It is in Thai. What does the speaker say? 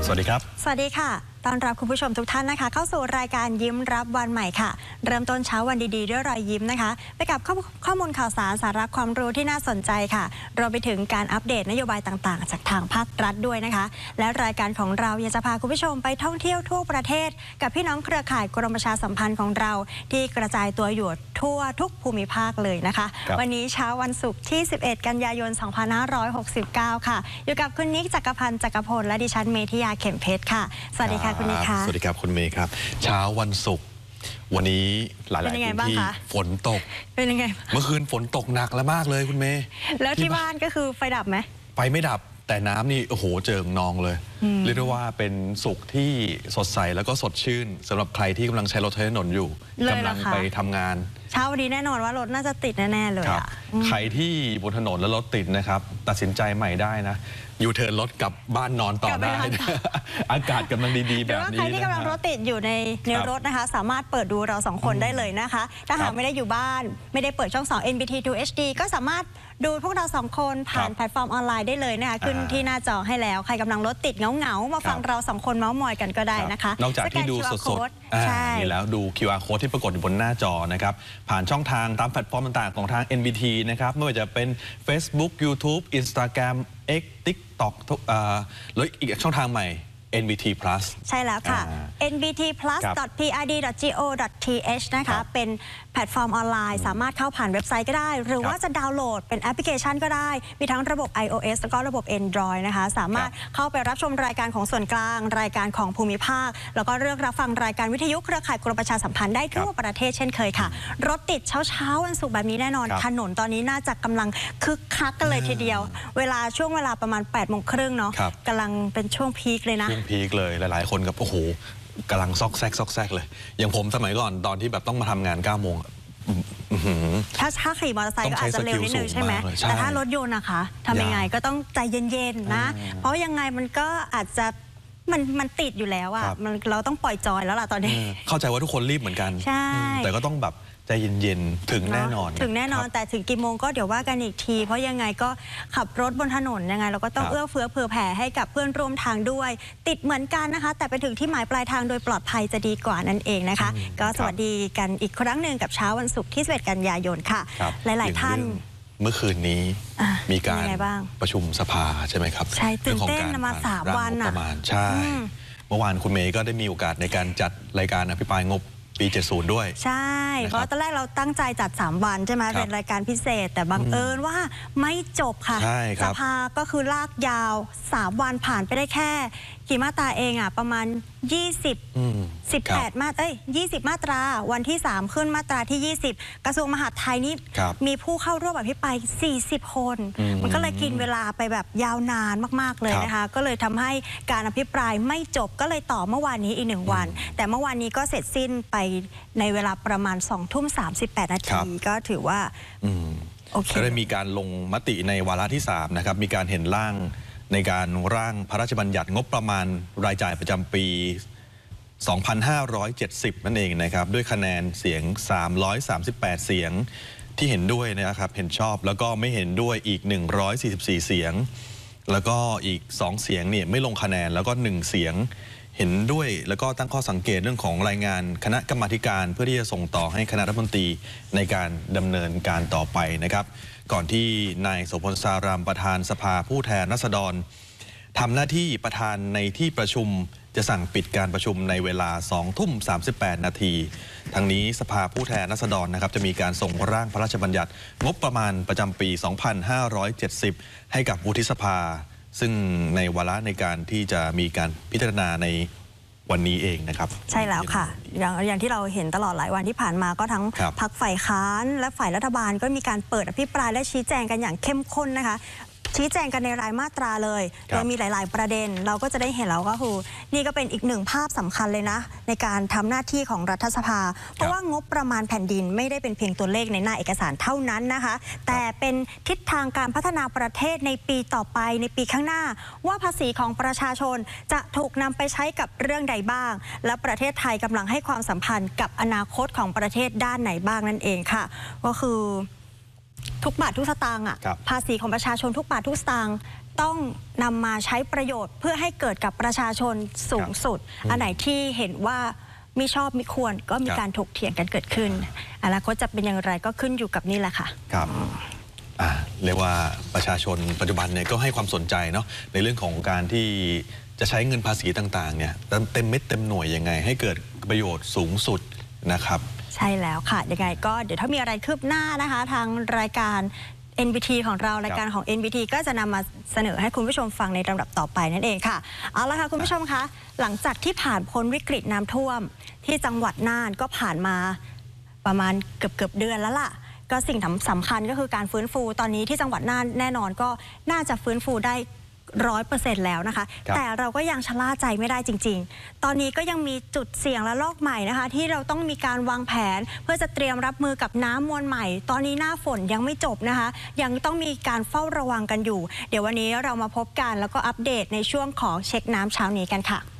สวัสดีครับสวัสดีค่ะต้อนรับคุณผู้ชมทุกท่านนะคะเข้าสู่รายการยิ้มรับวันใหม่ค่ะเริ่มต้นเช้าวันดีๆด้วยรอยยิ้มนะคะไปกับข้อมูลข่าวสารสาระความรู้ที่น่าสนใจค่ะรวมไปถึงการอัปเดตนโยบายต่างๆจากทางภาครัฐด้วยนะคะและรายการของเรายังจะพาคุณผู้ชมไปท่องเที่ยวทั่วประเทศกับพี่น้องเครือข่ายกรมประชาสัมพันธ์ของเราที่กระจายตัวอยู่ทั่วทุกภูมิภาคเลยนะคะวันนี้เช้าวันศุกร์ที่11กันยายน2569ค่ะอยู่กับคุณนิกจักรพันธ์จักรพลและดิฉันเมธิยาเข็มเพชรค่ะสวัสดีค่ะคุณนิกค่ะสวัสดีครับคุณเมย์ครับเช้าวันศุกร์วันนี้หลายๆพื้นที่ฝนตกเป็นยังไงเมื่อคืนฝนตกหนักและมากเลยคุณเมย์แล้วที่บ้านก็คือไฟดับไหมไฟไม่ดับแต่น้ำนี่โอ้โหเจิ่งนองเลยเรียกได้ว่าเป็นศุกร์ที่สดใสแล้วก็สดชื่นสำหรับใครที่กำลังใช้รถใช้ถนนอยู่กำลังไปทำงานเช้าวันนี้แน่นอนว่ารถน่าจะติดแน่ๆเลยอะใครที่บนถนนแล้วรถติดนะครับตัดสินใจใหม่ได้นะยูเทิร์นรถกลับบ้านนอนต่อได้อากาศกำลังดีๆแบบนี้นะใครที่กำลังรถติดอยู่ในรถนะคะสามารถเปิดดูเรา2คนได้เลยนะคะถ้าหากไม่ได้อยู่บ้านไม่ได้เปิดช่อง2 NBT 2 HD ก็สามารถดูพวกเรา2คนผ่านแพลตฟอร์มออนไลน์ได้เลยนะคะขึ้นที่หน้าจอให้แล้วใครกำลังรถติดเหงาๆมาฟังเรา2คนเมาส์มอยกันก็ได้นะคะนอกจากที่ดูสดๆนี่แล้วดู QR code ที่ปรากฏอยู่บนหน้าจอนะครับผ่านช่องทางตามแพลตฟอร์มต่างๆของทาง NBT นะครับไม่ว่าจะเป็น Facebook YouTube Instagram X TikTok หรืออีกช่องทางใหม่ NBT Plus ใช่แล้วค่ะ nbtplus.prd.go.th นะคะเป็นแพลตฟอร์มออนไลน์สามารถเข้าผ่านเว็บไซต์ก็ได้หรือว่าจะดาวน์โหลดเป็นแอปพลิเคชันก็ได้มีทั้งระบบ iOS แล้วก็ระบบ Android นะคะสามารถเข้าไปรับชมรายการของส่วนกลางรายการของภูมิภาคแล้วก็เลือกรับฟังรายการวิทยุเครือข่ายกรมประชาสัมพันธ์ได้ทั่วประเทศเช่นเคยค่ะรถติดเช้าวันศุกร์แบบนี้แน่นอนถนนตอนนี้น่าจะกำลังคึกคักกันเลยทีเดียวช่วงเวลาประมาณ 8:30 นเนาะกำลังเป็นช่วงพีคเลยนะช่วงพีคเลยหลายๆคนกับโอ้โหกำลังซอกแซกเลยอย่างผมสมัยก่อนตอนที่แบบต้องมาทำงาน9 โมงถ้าขี่มอเตอร์ไซค์ก็อาจจะเร็วนิดนึงใช่ไหมแต่ถ้ารถยนต์นะคะทำยังไงก็ต้องใจเย็นๆนะเพราะยังไงมันก็อาจจะมันติดอยู่แล้วอ่ะเราต้องปล่อยจอยแล้วล่ะตอนนี้เข้าใจว่าทุกคนรีบเหมือนกันใช่แต่ก็ต้องแบบใจเย็นๆถึงแน่นอนแต่ถึงกี่โมงก็เดี๋ยวว่ากันอีกทีเพราะยังไงก็ขับรถบนถนนยังไงเราก็ต้องเอื้อเฟื้อเผื่อแผ่ให้กับเพื่อนร่วมทางด้วยติดเหมือนกันนะคะแต่ไปถึงที่หมายปลายทางโดยปลอดภัยจะดีกว่านั่นเองนะคะก็สวัสดีกันอีกครั้งหนึ่งกับเช้าวันศุกร์ที่11 กันยายนค่ะหลายๆท่านเมื่อคืนนี้มีการประชุมสภาใช่ไหมครับใช่ตื่นเต้นมา3 วันประมาณใช่เมื่อวานคุณเมย์ก็ได้มีโอกาสในการจัดรายการอภิปรายงบปี 70 ด้วยใช่เพราะตอนแรกเราตั้งใจจัด3 วันใช่ไหมเป็นรายการพิเศษแต่บังเอิญว่าไม่จบค่ะสภาก็คือลากยาว3 วันผ่านไปได้แค่กี่มาตราเองอ่ะประมาณ20 มาตราวันที่3ขึ้นมาตราที่20กระทรวงมหาดไทยนี่มีผู้เข้าร่วมอภิปราย40 คนมันก็เลยกินเวลาไปแบบยาวนานมากๆเลยนะคะก็เลยทำให้การอภิปรายไม่จบก็เลยต่อเมื่อวานนี้อีก1 วันแต่เมื่อวานนี้ก็เสร็จสิ้นไปในเวลาประมาณ20:38 นาทีก็ถือว่าก็ได้มีการลงมติในวาระที่3นะครับมีการเห็นร่างในการร่างพระราชบัญญัติงบประมาณรายจ่ายประจำปี 2570 นั่นเองนะครับด้วยคะแนนเสียง338 เสียงที่เห็นด้วยนะครับเห็นชอบแล้วก็ไม่เห็นด้วยอีก144 เสียงแล้วก็อีก2 เสียงเนี่ยไม่ลงคะแนนแล้วก็1 เสียงเห็นด้วยแล้วก็ตั้งข้อสังเกตเรื่องของรายงานคณะกรรมาธิการเพื่อที่จะส่งต่อให้คณะรัฐมนตรีในการดำเนินการต่อไปนะครับก่อนที่นายโสพลสารามประธานสภาผู้แทนราษฎรทำหน้าที่ประธานในที่ประชุมจะสั่งปิดการประชุมในเวลา 20:38 นาทีทั้งนี้สภาผู้แทนราษฎรนะครับจะมีการส่งร่างพระราชบัญญัติงบประมาณประจำปี 2570 ให้กับวุฒิสภาซึ่งในวาระในการที่จะมีการพิจารณาในวันนี้เองนะครับใช่แล้วค่ะอย่างที่เราเห็นตลอดหลายวันที่ผ่านมาก็ทั้งพรรคฝ่ายค้านและฝ่ายรัฐบาลก็มีการเปิดอภิปรายและชี้แจงกันอย่างเข้มข้นนะคะชี้แจงกันในรายมาตราเลยโดยมีหลายๆประเด็นเราก็จะได้เห็นแล้วก็คือนี่ก็เป็นอีก1 ภาพสำคัญเลยนะในการทำหน้าที่ของรัฐสภาเพราะว่างบประมาณแผ่นดินไม่ได้เป็นเพียงตัวเลขในหน้าเอกสารเท่านั้นนะคะแต่เป็นทิศทางการพัฒนาประเทศในปีต่อไปในปีข้างหน้าว่าภาษีของประชาชนจะถูกนำไปใช้กับเรื่องใดบ้างและประเทศไทยกำลังให้ความสัมพันธ์กับอนาคตของประเทศด้านไหนบ้างนั่นเองค่ะก็คือทุกบาททุกสตางค์อ่ะภาษีของประชาชนทุกบาททุกสตางค์ต้องนำมาใช้ประโยชน์เพื่อให้เกิดกับประชาชนสูงสุดอันไหนที่เห็นว่าไม่ชอบไม่ควรก็มีการถกเถียงกันเกิดขึ้นอนาคตจะเป็นอย่างไรก็ขึ้นอยู่กับนี่แหละค่ะครับเรียกว่าประชาชนปัจจุบันเนี่ยก็ให้ความสนใจเนาะในเรื่องของการที่จะใช้เงินภาษีต่างๆเนี่ยเต็มเม็ดเต็มหน่วยยังไงให้เกิดประโยชน์สูงสุดนะครับใช่แล้วค่ะยังไงก็เดี๋ยวถ้ามีอะไรคืบหน้านะคะทางรายการ NBT ของเรารายการของ NBT ก็จะนำมาเสนอให้คุณผู้ชมฟังในลำดับต่อไปนั่นเองค่ะเอาละค่ะคุณผู้ชมคะหลังจากที่ผ่านพ้นวิกฤตน้ำท่วมที่จังหวัดน่านก็ผ่านมาประมาณเกือบเดือนแล้วล่ะก็สิ่งสำคัญก็คือการฟื้นฟูตอนนี้ที่จังหวัดน่านแน่นอนก็น่าจะฟื้นฟูได้100%แล้วนะคะแต่เราก็ยังชะล่าใจไม่ได้จริงๆตอนนี้ก็ยังมีจุดเสี่ยงและลอกใหม่นะคะที่เราต้องมีการวางแผนเพื่อจะเตรียมรับมือกับน้ำมวลใหม่ตอนนี้หน้าฝนยังไม่จบนะคะยังต้องมีการเฝ้าระวังกันอยู่เดี๋ยววันนี้เรามาพบกันแล้วก็อัปเดตในช่วงของเช็คน้ำเช้านี้กันค่ะ